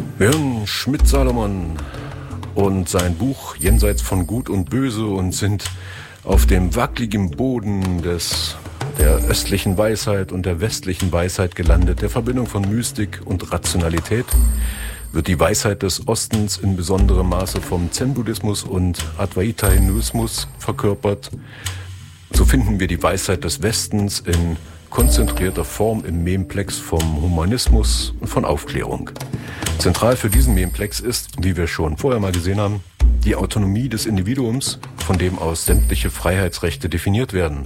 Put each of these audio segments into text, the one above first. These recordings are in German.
Wir hören Schmidt-Salomon und sein Buch Jenseits von Gut und Böse und sind auf dem wackeligen Boden der östlichen Weisheit und der westlichen Weisheit gelandet, der Verbindung von Mystik und Rationalität. Wird die Weisheit des Ostens in besonderem Maße vom Zen-Buddhismus und Advaita-Hinduismus verkörpert, so finden wir die Weisheit des Westens in konzentrierter Form im Memplex vom Humanismus und von Aufklärung. Zentral für diesen Memplex ist, wie wir schon vorher mal gesehen haben, die Autonomie des Individuums, von dem aus sämtliche Freiheitsrechte definiert werden.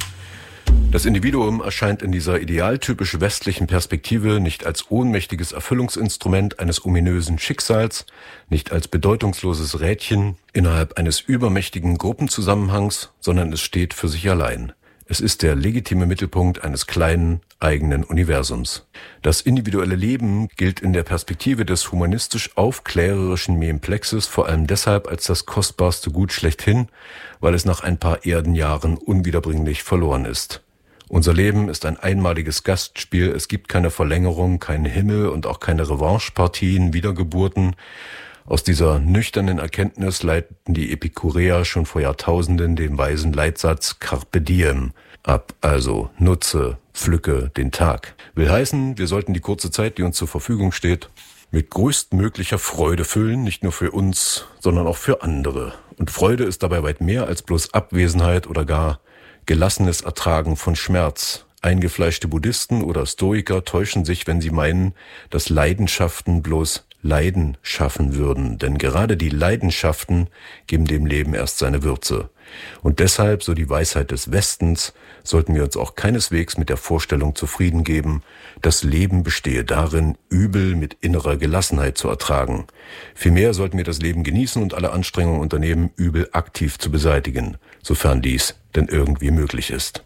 Das Individuum erscheint in dieser idealtypisch westlichen Perspektive nicht als ohnmächtiges Erfüllungsinstrument eines ominösen Schicksals, nicht als bedeutungsloses Rädchen innerhalb eines übermächtigen Gruppenzusammenhangs, sondern es steht für sich allein. Es ist der legitime Mittelpunkt eines kleinen, eigenen Universums. Das individuelle Leben gilt in der Perspektive des humanistisch-aufklärerischen Memplexes vor allem deshalb als das kostbarste Gut schlechthin, weil es nach ein paar Erdenjahren unwiederbringlich verloren ist. Unser Leben ist ein einmaliges Gastspiel, es gibt keine Verlängerung, keinen Himmel und auch keine Revanchepartien, Wiedergeburten. Aus dieser nüchternen Erkenntnis leiteten die Epikureer schon vor Jahrtausenden den weisen Leitsatz Carpe diem ab, also nutze, pflücke den Tag. Will heißen, wir sollten die kurze Zeit, die uns zur Verfügung steht, mit größtmöglicher Freude füllen, nicht nur für uns, sondern auch für andere. Und Freude ist dabei weit mehr als bloß Abwesenheit oder gar gelassenes Ertragen von Schmerz. Eingefleischte Buddhisten oder Stoiker täuschen sich, wenn sie meinen, dass Leidenschaften bloß Leiden schaffen würden, denn gerade die Leidenschaften geben dem Leben erst seine Würze. Und deshalb, so die Weisheit des Westens, sollten wir uns auch keineswegs mit der Vorstellung zufrieden geben, das Leben bestehe darin, Übel mit innerer Gelassenheit zu ertragen. Vielmehr sollten wir das Leben genießen und alle Anstrengungen unternehmen, Übel aktiv zu beseitigen, sofern dies denn irgendwie möglich ist.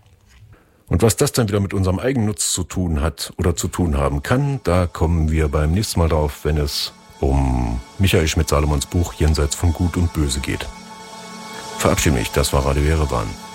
Und was das dann wieder mit unserem Eigennutz zu tun hat oder zu tun haben kann, da kommen wir beim nächsten Mal drauf, wenn es um Michael Schmidt-Salomons Buch Jenseits von Gut und Böse geht. Verabschiede mich, das war Radio Jerewan.